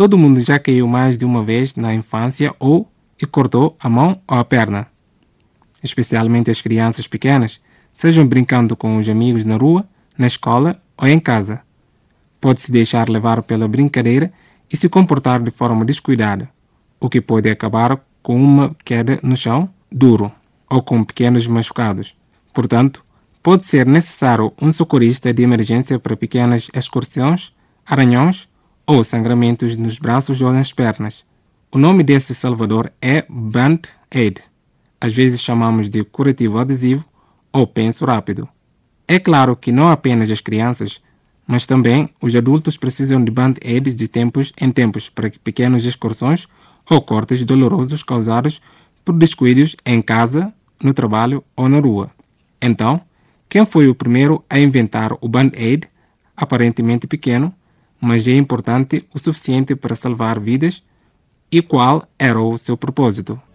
Todo mundo já caiu mais de uma vez na infância e cortou a mão ou a perna. Especialmente as crianças pequenas, sejam brincando com os amigos na rua, na escola ou em casa. Pode-se deixar levar pela brincadeira e se comportar de forma descuidada, o que pode acabar com uma queda no chão duro ou com pequenos machucados. Portanto, pode ser necessário um socorrista de emergência para pequenas excursões, arranhões ou sangramentos nos braços ou nas pernas. O nome desse salvador é Band-Aid. Às vezes chamamos de curativo adesivo ou penso rápido. É claro que não apenas as crianças, mas também os adultos precisam de band-aids de tempos em tempos para pequenas excursões ou cortes dolorosos causados por descuidos em casa, no trabalho ou na rua. Então, quem foi o primeiro a inventar o band-aid, aparentemente pequeno, mas é importante o suficiente para salvar vidas, e qual era o seu propósito?